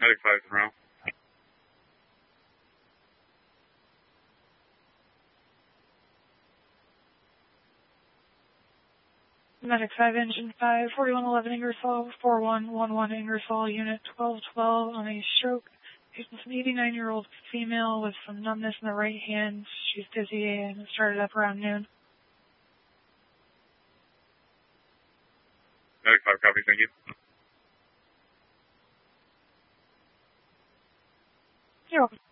Medic 5 tomorrow. Medic 5, Engine 5, 4111 Ingersoll, 4111 Ingersoll, Unit 1212 on a stroke. Patient's an 89-year-old female with some numbness in the right hand. She's dizzy and it started up around noon. Medic 5, copy, thank you. You're welcome.